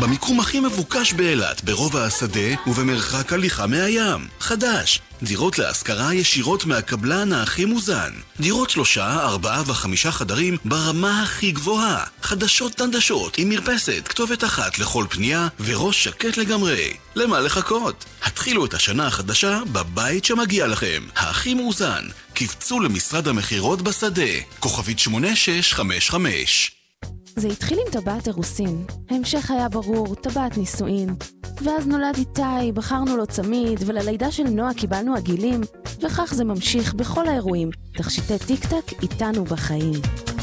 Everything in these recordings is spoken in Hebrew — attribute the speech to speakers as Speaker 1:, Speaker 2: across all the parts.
Speaker 1: במיקום הכי מבוקש באילת, ברובע השדה ובמרחק הליכה מהים. חדש, דירות להשכרה ישירות מהקבלן הכי מוזן. דירות 3, 4 ו5 חדרים ברמה הכי גבוהה. חדשות תנדשות עם מרפסת, כתובת אחת לכל פנייה וראש שקט לגמרי. למה לחכות? התחילו את השנה החדשה בבית שמגיע לכם. הכי מאוזן. קפצו למשרד המחירות בשדה. כוכבית 8655.
Speaker 2: זה התחיל עם טבעת אירוסין. ההמשך היה ברור, טבעת נישואין. ואז נולד איתי, בחרנו לו צמיד, וללידה של נועה קיבלנו עגילים, וכך זה ממשיך בכל האירועים. תכשיטי טיק טק איתנו בחיים.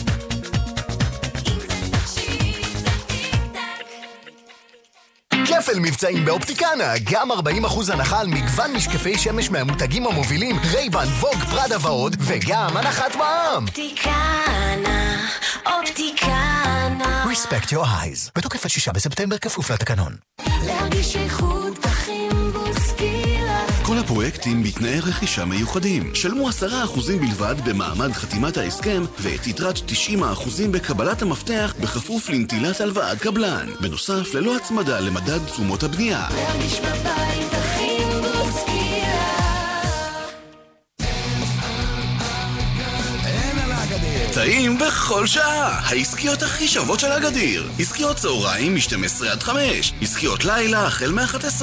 Speaker 3: כפל מבצעים באופטיקנה, גם 40% הנחה על מגוון משקפי שמש מהמותגים המובילים, רייבן, ווג, פרדה ועוד, וגם הנחת מע"מ.
Speaker 4: אופטיקנה, אופטיקנה.
Speaker 3: Respect your eyes. בתוקף עד 6 בספטמבר כפוף לתקנון.
Speaker 4: להרגיש איכות בחימבוס גילה.
Speaker 1: כל הפרויקטים בתנאי רכישה מיוחדים. שלמו 10% בלבד במעמד חתימת ההסכם, ואת יתרת 90% בקבלת המפתח בכפוף לנטילת הלוואת קבלן. בנוסף, ללא הצמדה למדד תשומות הבנייה.
Speaker 4: להרגיש בבית החימבוס גילה.
Speaker 1: טעים בכל שעה. העסקיות הכי שוות של הגדיר. עסקיות צהריים מ-12 עד 5. עסקיות לילה החל מ-11.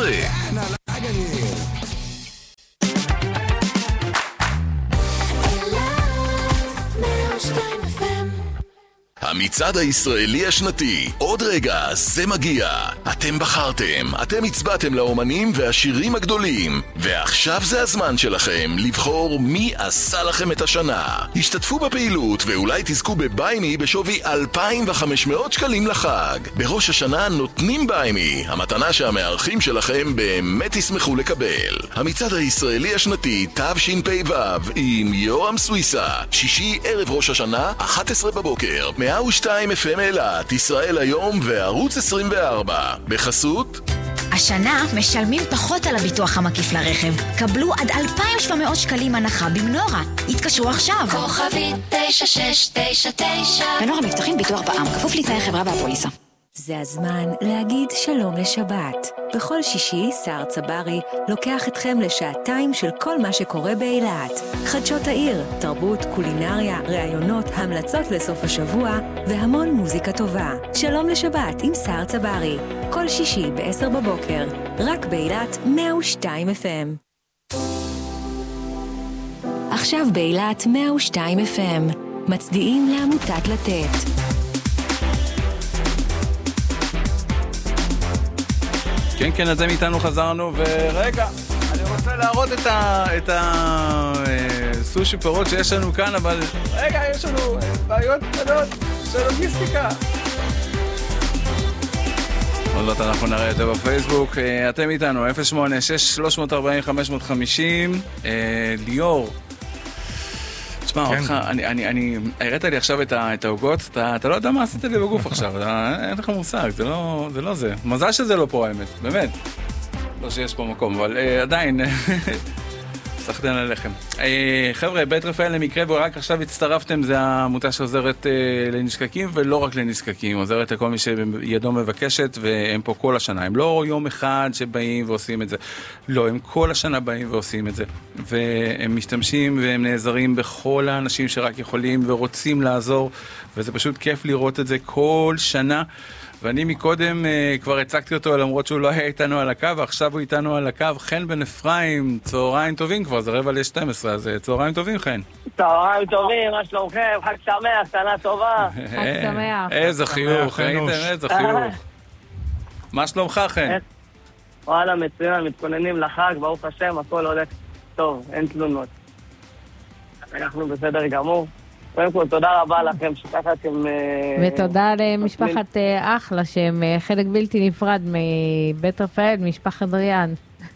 Speaker 1: המצעד הישראלי השנתי, עוד רגע, זה מגיע. אתם בחרתם, אתם הצבעתם לאומנים והשירים הגדולים, ועכשיו זה הזמן שלכם לבחור מי עשה לכם את השנה. השתתפו בפעילות ואולי תזכו בביימי בשווי 2,500 שקלים לחג. בראש השנה נותנים ביימי, המתנה שהמארחים שלכם באמת ישמחו לקבל. המצעד הישראלי השנתי, תשפ"ו, עם יורם סוויסה, שישי ערב ראש השנה, 11 בבוקר, 102 FM אילת, ישראל היום וערוץ 24. בחסות
Speaker 5: השנה משלמים פחות על הביטוח המקיף לרכב. קבלו עד 2,700 שקלים הנחה במנורה. התקשרו עכשיו.
Speaker 4: כוכבית 9699.
Speaker 5: מנורה מבטחים ביטוח בע"מ, כפוף לתנאי חברה והפוליסה.
Speaker 6: זה הזמן להגיד שלום לשבת. בכל שישי, סער צברי לוקח אתכם לשעתיים של כל מה שקורה באילת. חדשות העיר, תרבות, קולינריה, ראיונות, המלצות לסוף השבוע והמון מוזיקה טובה. שלום לשבת עם סער צברי. כל שישי ב-10 בבוקר. רק באילת 102 FM. עכשיו באילת 102 FM. מצדיעים לעמותת לתת.
Speaker 7: כן, כן, אתם איתנו חזרנו, ורגע, אני רוצה להראות את הסושי פירות שיש לנו כאן, אבל רגע, יש לנו בעיות קטנות של לוגיסטיקה. עוד מעט אנחנו נראה את זה בפייסבוק. אתם איתנו, 086-340-550. ליאור, תשמע, אותך, אני הראת לי עכשיו את העוגות, אתה לא יודע מה עשית לי בגוף עכשיו, אין לך מושג, זה לא זה. מזל שזה לא פה האמת, באמת. לא שיש פה מקום, אבל עדיין, סחטן עליכם. חבר'ה, בית רפאל למקרה ורק עכשיו הצטרפתם, זה העמותה שעוזרת לנזקקים, ולא רק לנזקקים, עוזרת לכל מי שידו מבקשת, והם פה כל השנה. הם לא יום אחד שבאים ועושים את זה. לא, הם כל השנה באים ועושים את זה. והם משתמשים והם נעזרים בכל האנשים שרק יכולים ורוצים לעזור, וזה פשוט כיף לראות את זה כל שנה. ואני מקודם כבר הצגתי אותו למרות שהוא לא היה איתנו על הקו, ועכשיו הוא איתנו על הקו. חן בן אפרים, צהריים טובים כבר, זה 11:45, אז צהריים טובים חן.
Speaker 8: צהריים טובים, מה שלומכם? חג שמח, שנה טובה.
Speaker 2: חג שמח.
Speaker 7: איזה חיוך, ראיתם? איזה חיוך. מה שלומך חן?
Speaker 8: וואלה, מצוין, מתכוננים לחג, ברוך השם, הכל הולך טוב, אין תלונות. אנחנו בסדר גמור. קודם כל, תודה רבה לכם שככה אתם...
Speaker 9: ותודה למשפחת אחלה, שהם חלק בלתי נפרד מבית רפאל, משפחת דריאן.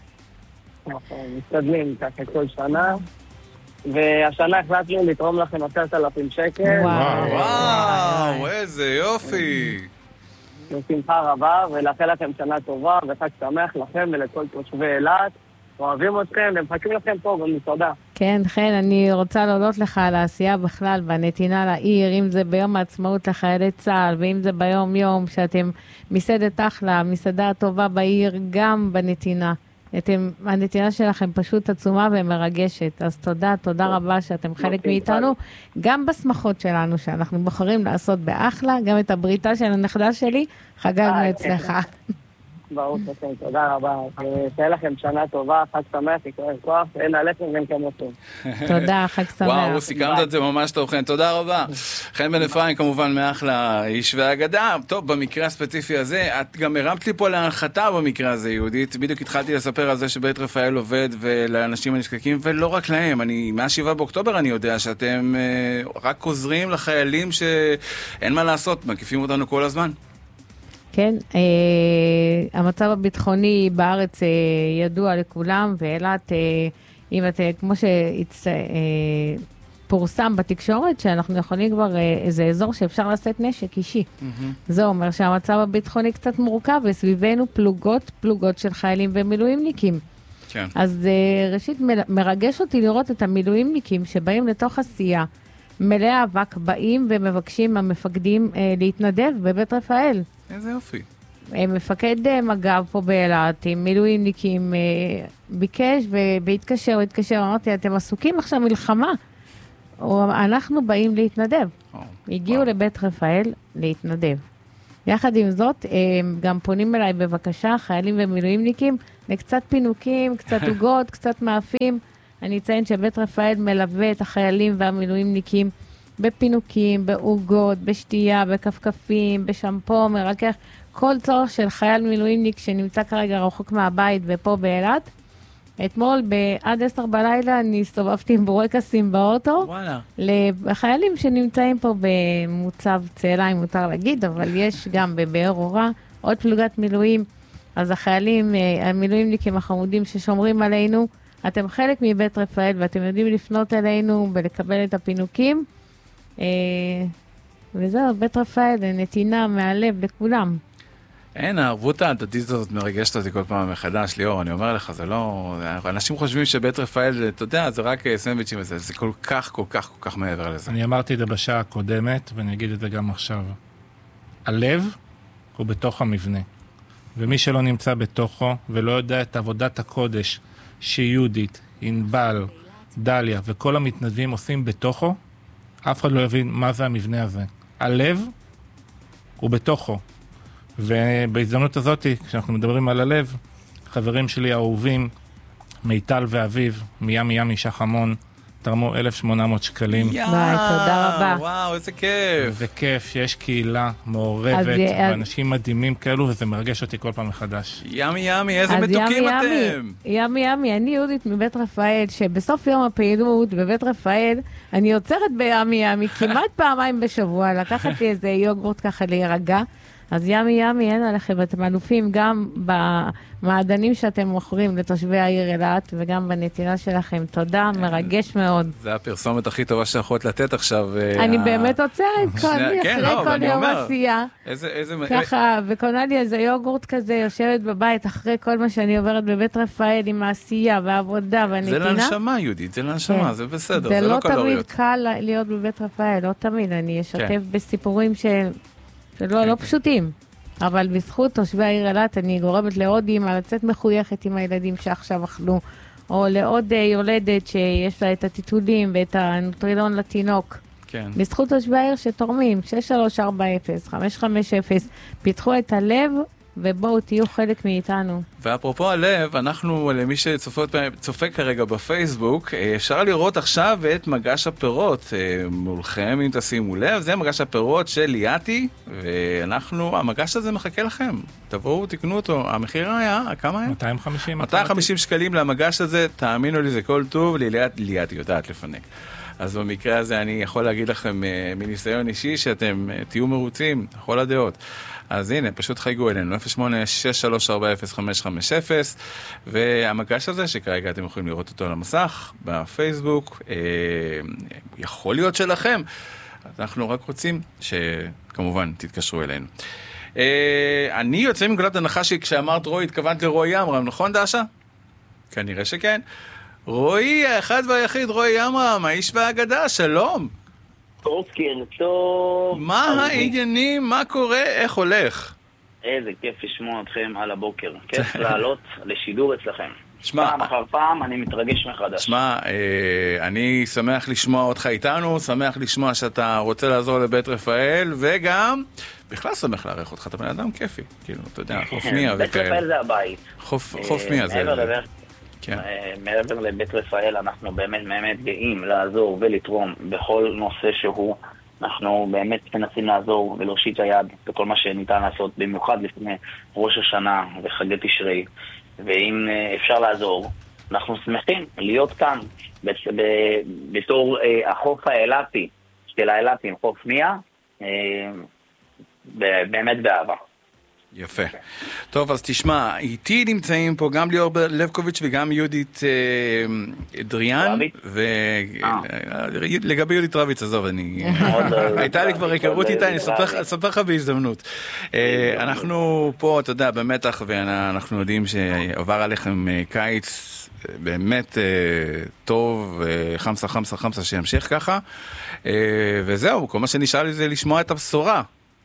Speaker 8: משתדלים ככה כל שנה, והשנה החלטנו לתרום לכם 10,000 שקל.
Speaker 7: וואו, איזה יופי.
Speaker 8: בשמחה רבה, ולאחל לכם שנה טובה, וחג שמח לכם ולכל תושבי אילת. אוהבים אתכם, ומחכים לכם פה במסעדה.
Speaker 9: כן, חן, אני רוצה להודות לך על העשייה בכלל, בנתינה לעיר, אם זה ביום העצמאות לחיילי צה"ל, ואם זה ביום יום שאתם מסעדת אחלה, מסעדה הטובה בעיר, גם בנתינה. הנתינה שלכם פשוט עצומה ומרגשת, אז תודה רבה שאתם חלק מאיתנו, גם בשמחות שלנו שאנחנו בוחרים לעשות באחלה, גם את הבריתה של הנכדה שלי, חגגנו אצלך.
Speaker 8: ברור לכם, תודה רבה. שיהיה לכם שנה טובה, חג שמח, יקרה כוח, אין עליכם ואין כמותו.
Speaker 9: תודה, חג שמח.
Speaker 7: וואו, סיכמת את זה ממש טוב, חן, תודה רבה. חן בן אפרים, כמובן, מאחלה איש והאגדה. טוב, במקרה הספציפי הזה, את גם הרמת לי פה להנחתה במקרה הזה, יהודית. בדיוק התחלתי לספר על זה שבית רפאל עובד ולאנשים הנזקקים, ולא רק להם. מה-7 באוקטובר אני יודע שאתם רק עוזרים לחיילים שאין מה לעשות, מקיפים אותנו כל הזמן.
Speaker 9: כן, המצב הביטחוני בארץ ידוע לכולם, ואילת, אם את, כמו שפורסם בתקשורת, שאנחנו יכולים כבר איזה אזור שאפשר לשאת נשק אישי. זה אומר שהמצב הביטחוני קצת מורכב, וסביבנו פלוגות של חיילים ומילואימניקים.
Speaker 7: כן.
Speaker 9: אז ראשית, מרגש אותי לראות את המילואימניקים שבאים לתוך עשייה, מלא אבק, באים ומבקשים המפקדים להתנדב בבית רפאל.
Speaker 7: איזה יופי.
Speaker 9: מפקד מג"ב פה באילת, עם מילואימניקים, ביקש והתקשר, אמרתי, אתם עסוקים עכשיו מלחמה, או אנחנו באים להתנדב. הגיעו לבית רפאל להתנדב. יחד עם זאת, גם פונים אליי בבקשה, חיילים ומילואימניקים, לקצת פינוקים, קצת עוגות, קצת מאפים. אני אציין שבית רפאל מלווה את החיילים והמילואימניקים בפינוקים, בעוגות, בשתייה, בכפכפים, בשמפו, מרכך, כל צורך של חייל מילואימניק שנמצא כרגע רחוק מהבית ופה באילת. אתמול עד 10 בלילה אני הסתובבתי עם בורקסים באוטו.
Speaker 7: וואלה.
Speaker 9: לחיילים שנמצאים פה במוצב צאלה, אם מותר להגיד, אבל יש גם בבאר אורה עוד פלוגת מילואים. אז החיילים, המילואימניקים החמודים ששומרים עלינו, אתם חלק מבית רפאל ואתם יודעים לפנות אלינו ולקבל את הפינוקים. וזהו, בית רפאל, נתינה מהלב לכולם.
Speaker 7: אין, הערבות ההדדית הזאת מרגשת אותי כל פעם מחדש, ליאור, אני אומר לך, זה לא... אנשים חושבים שבית רפאל, אתה יודע, זה רק סנדוויצ'ים וזה, זה כל כך מעבר לזה.
Speaker 10: אני אמרתי את זה בשעה הקודמת, ואני אגיד את זה גם עכשיו. הלב הוא בתוך המבנה. ומי שלא נמצא בתוכו, ולא יודע את עבודת הקודש שיהודית, ענבל, דליה וכל המתנדבים עושים בתוכו, אף אחד לא יבין מה זה המבנה הזה. הלב הוא בתוכו. ובהזדמנות הזאת, כשאנחנו מדברים על הלב, חברים שלי האהובים, מיטל ואביב, מימי שחמון, תרמו 1,800 שקלים.
Speaker 9: ביי, תודה רבה.
Speaker 7: וואו, איזה כיף.
Speaker 10: זה כיף שיש קהילה מעורבת, ואנשים מדהימים כאלו, וזה מרגש אותי כל פעם מחדש.
Speaker 7: ימי, איזה מתוקים אתם.
Speaker 9: ימי, אני יהודית מבית רפאל, שבסוף יום הפעילות בבית רפאל, אני עוצרת בימי, כמעט פעמיים בשבוע, לקחת לי איזה יוגורט ככה להירגע, אז ימי, אין עליכם, אתם אלופים גם במעדנים שאתם מוכרים לתושבי העיר אילת, וגם בנתינה שלכם. תודה, מרגש מאוד.
Speaker 7: זה הפרסומת הכי טובה שיכולת לתת עכשיו.
Speaker 9: אני באמת עוצרת, אחרי כל יום עשייה. ככה, וקונה לי איזה יוגורט כזה, יושבת בבית, אחרי כל מה שאני עוברת בבית רפאל, עם העשייה והעבודה והנתינה.
Speaker 7: זה לנשמה, יהודית, זה לנשמה, זה בסדר, זה לא קלוריות.
Speaker 9: זה לא תמיד קל להיות בבית רפאל, לא תמיד, אני אשתף בסיפורים לא פשוטים, אבל בזכות תושבי העיר אילת אני גורמת לעוד אימא לצאת מחויכת עם הילדים שעכשיו אכלו, או לעוד יולדת שיש לה את הטיטולים ואת הנוטרילון לתינוק.
Speaker 7: כן.
Speaker 9: בזכות תושבי העיר שתורמים, 6340-550, פיתחו את הלב ובואו תהיו חלק מאיתנו.
Speaker 7: ואפרופו הלב, אנחנו, למי שצופה כרגע בפייסבוק, אפשר לראות עכשיו את מגש הפירות מולכם, אם תשימו לב, זה מגש הפירות של ליאתי, ואנחנו, המגש הזה מחכה לכם. תבואו, תקנו אותו. המחיר היה, כמה היה? 250 שקלים למגש הזה, תאמינו לי, זה כל טוב, ליאתי יודעת לפנק. אז במקרה הזה אני יכול להגיד לכם מניסיון אישי שאתם תהיו מרוצים, כל הדעות. אז הנה, פשוט חייגו אלינו, 08-6340-550, והמגש הזה שכרגע אתם יכולים לראות אותו על המסך, בפייסבוק, יכול להיות שלכם. אנחנו רק רוצים שכמובן תתקשרו אלינו. אני יוצא מנקודת הנחה שכשאמרת רוי, התכוונת לרועי עמרם, נכון דאשה? כנראה שכן. רועי, האחד והיחיד, רועי עמרם, האיש והאגדה, שלום.
Speaker 11: בוקר טוב.
Speaker 7: מה העניינים? מה קורה? איך הולך?
Speaker 11: איזה כיף לשמוע אתכם על הבוקר. כיף לעלות לשידור אצלכם.
Speaker 7: שמה,
Speaker 11: פעם אחר פעם אני מתרגש מחדש.
Speaker 7: שמע, אני שמח לשמוע אותך איתנו, שמח לשמוע שאתה רוצה לעזור לבית רפאל, וגם בכלל שמח לארח אותך, אתה בן אדם כיפי, כאילו, אתה יודע, חוף מיה וכאלה.
Speaker 11: בית רפאל זה הבית.
Speaker 7: חוף מיה זה...
Speaker 11: מעבר לבית רפאל אנחנו באמת גאים לעזור ולתרום בכל נושא שהוא. אנחנו באמת מנסים לעזור ולהושיט היד בכל מה שניתן לעשות, במיוחד לפני ראש השנה וחגי תשרי. ואם אפשר לעזור, אנחנו שמחים להיות כאן בתור החוף האילתי של האילתים, חוף מיה, באמת באהבה.
Speaker 7: יפה. טוב, אז תשמע, איתי נמצאים פה גם ליאור לבקוביץ' וגם יהודית דריאן, ולגבי יהודית רביץ, עזוב, הייתה לי כבר היכרות איתה, אני אספר לך בהזדמנות. אנחנו פה, אתה יודע, במתח, ואנחנו יודעים שעבר עליכם קיץ באמת טוב, חמסה שימשיך ככה, וזהו, כל מה שנשאר לי זה לשמוע את הבשורה.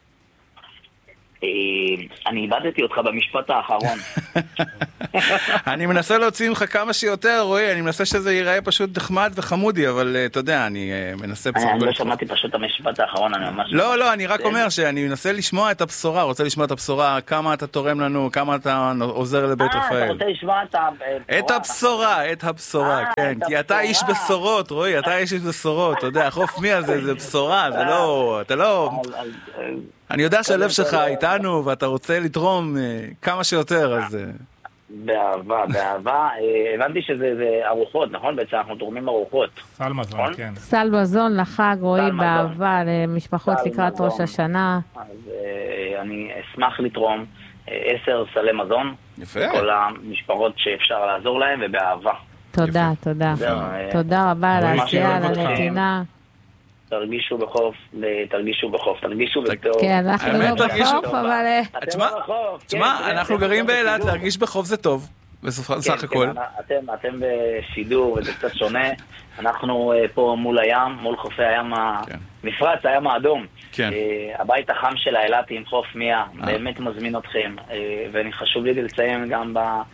Speaker 11: אני איבדתי אותך במשפט האחרון.
Speaker 7: אני מנסה להוציא ממך כמה שיותר, רועי, אני מנסה שזה ייראה פשוט נחמד וחמודי, אבל אתה יודע, אני מנסה...
Speaker 11: אני לא שמעתי פשוט את המשפט האחרון, אני ממש...
Speaker 7: לא, אני רק אומר שאני מנסה לשמוע את הבשורה, רוצה לשמוע את הבשורה, כמה אתה תורם לנו, כמה אתה עוזר לבית רפאל.
Speaker 11: אתה רוצה לשמוע
Speaker 7: את הבשורה, כן, כי אתה איש בשורות, רועי, אתה איש בשורות, אתה יודע, חוף מיה זה בשורה, זה לא... אתה לא... אני יודע שהלב שלך איתנו ואתה רוצה לתרום כמה שיותר, אז...
Speaker 11: באהבה. הבנתי שזה ארוחות, נכון? בעצם אנחנו תורמים ארוחות.
Speaker 10: סל מזון, כן.
Speaker 9: סל מזון לחג, רועי, באהבה, למשפחות לקראת ראש השנה.
Speaker 11: אז אני אשמח לתרום 10 סלי מזון.
Speaker 7: יפה.
Speaker 11: לכל המשפחות שאפשר לעזור להם, ובאהבה.
Speaker 9: תודה. תודה רבה על העשייה, על הנתינה.
Speaker 11: תרגישו בחוף, תרגישו בטוב.
Speaker 9: כן, אנחנו לא בחוף, אבל...
Speaker 7: תשמע, אנחנו גרים באילת, להרגיש בחוף זה טוב, בסך הכל.
Speaker 11: אתם בשידור, וזה קצת שונה. אנחנו פה מול הים, מול חופי הים המפרץ, הים האדום. הבית החם של האילתי עם חוף מיה, באמת מזמין אתכם. ואני חשוב לי לציין גם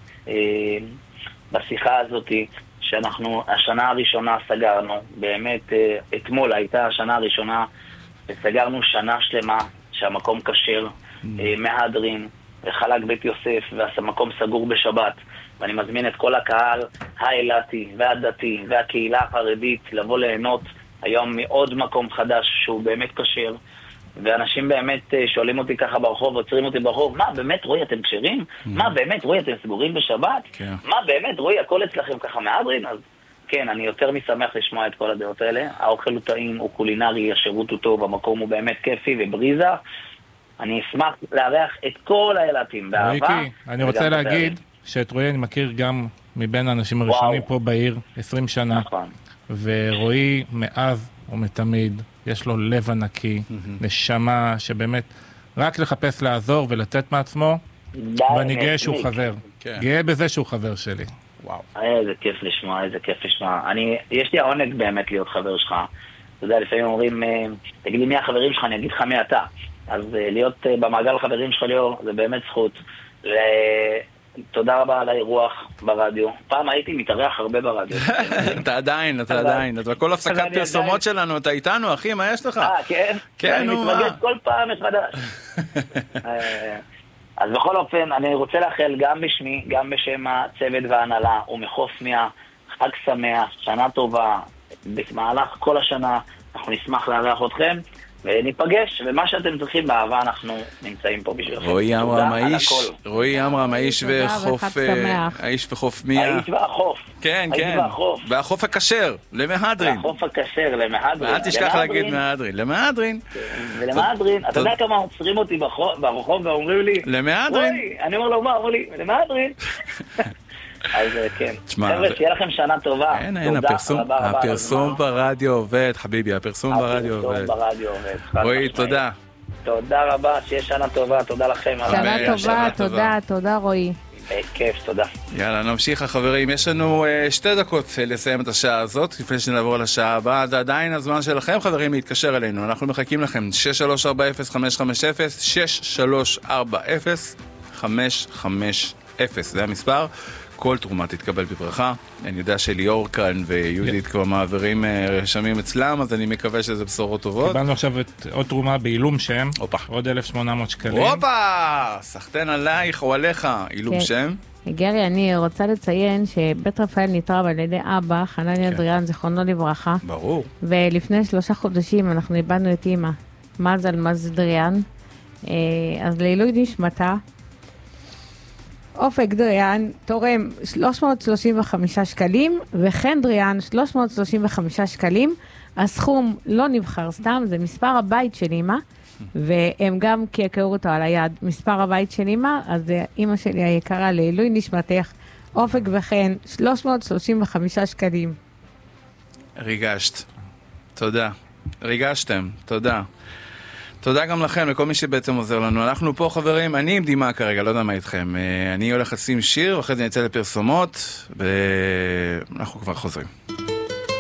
Speaker 11: בשיחה הזאת, שאנחנו השנה הראשונה סגרנו, באמת אתמול הייתה השנה הראשונה, וסגרנו שנה שלמה שהמקום כשר, מהדרין וחלק בית יוסף, והמקום סגור בשבת. ואני מזמין את כל הקהל האילתי והדתי והקהילה החרדית לבוא ליהנות היום מעוד מקום חדש שהוא באמת כשר. ואנשים באמת שואלים אותי ככה ברחוב, עוצרים אותי ברחוב, מה באמת רואי אתם כשרים? מה באמת רואי אתם סגורים בשבת? מה באמת רואי הכל אצלכם ככה מהדרין? אז כן, אני יותר משמח לשמוע את כל הדעות האלה. האוכל הוא טעים, הוא קולינרי, השירות הוא טוב, המקום הוא באמת כיפי ובריזה. אני אשמח לארח את כל הילדים באהבה.
Speaker 10: אני רוצה להגיד שאת רועי אני מכיר גם מבין האנשים הראשונים פה בעיר 20 שנה.
Speaker 11: נכון.
Speaker 10: ורועי מאז ומתמיד יש לו לב ענקי, נשמה שבאמת רק לחפש לעזור ולתת מעצמו, ואני גאה שהוא חבר. גאה בזה שהוא חבר שלי.
Speaker 7: וואו.
Speaker 11: איזה כיף לשמוע, יש לי העונג באמת להיות חבר שלך. אתה יודע, לפעמים אומרים, תגיד לי מי החברים שלך, אני אגיד לך מי אתה. אז להיות במעגל החברים שלך ליאור, זה באמת זכות. תודה רבה על האירוח ברדיו. פעם הייתי מתארח הרבה ברדיו.
Speaker 7: אתה עדיין. בכל הפסקת פרסומות שלנו, אתה איתנו, אחי, מה יש לך?
Speaker 11: כן?
Speaker 7: כן,
Speaker 11: אני מתרגש כל פעם מחדש. אז בכל אופן, אני רוצה לאחל גם בשמי, גם בשם הצוות וההנהלה, ומחוף מיה, חג שמח, שנה טובה, במהלך כל השנה, אנחנו נשמח לארח אתכם. וניפגש, ומה שאתם צריכים באהבה אנחנו נמצאים פה בשבילכם.
Speaker 7: רועי עמרם, האיש וחוף מיה.
Speaker 11: האיש והחוף.
Speaker 7: כן. והחוף הכשר, למהדרין. ואל תשכח להגיד מהדרין. למהדרין.
Speaker 11: ולמהדרין, אתה יודע כמה עוצרים אותי ברחוב ואומרים לי,
Speaker 7: למהדרין.
Speaker 11: אני אומר לו, מה? אומר לי, למהדרין. אז כן, חבר'ה, שיהיה לכם שנה טובה.
Speaker 7: אין, הפרסום ברדיו עובד, חביבי, הפרסום ברדיו עובד. רועי, תודה.
Speaker 11: תודה רבה, שיהיה שנה טובה, תודה לכם.
Speaker 9: שנה טובה, תודה רועי.
Speaker 11: כיף, תודה.
Speaker 7: יאללה, נמשיך החברים. יש לנו 2 דקות לסיים את השעה הזאת, לפני שנעבור לשעה הבאה. זה עדיין הזמן שלכם, חברים, להתקשר אלינו. אנחנו מחכים לכם. 6340550, 6340550. זה המספר. כל תרומה תתקבל בברכה. אני יודע שליאור כאן ויהודית כבר מעבירים רשמים אצלם, אז אני מקווה שזה בשורות טובות.
Speaker 10: קיבלנו עכשיו עוד תרומה בעילום שם, עוד 1,800 שקלים.
Speaker 7: הופה! סחטן עלייך או עליך, עילום שם.
Speaker 9: גרי, אני רוצה לציין שבית רפאל נתרם על ידי אבא, חנניה אדריאן, זיכרונו לברכה.
Speaker 7: ברור.
Speaker 9: ולפני 3 חודשים אנחנו איבדנו את אמא, מזל אדריאן. אז לעילוי נשמתה, אופק דריאן תורם 335 שקלים, וחן דריאן 335 שקלים. הסכום לא נבחר סתם, זה מספר הבית של אמא, והם גם יקראו אותו על היד, מספר הבית של אמא, אז אמא שלי היקרה, לעילוי נשמתך, אופק וחן 335 שקלים.
Speaker 7: ריגשת. תודה. ריגשתם. תודה. תודה גם לכם, לכל מי שבעצם עוזר לנו. אנחנו פה חברים, אני עם דימה כרגע, לא יודע מה איתכם. אני הולך לשים שיר, ואחרי זה נצא לפרסומות, ואנחנו כבר חוזרים.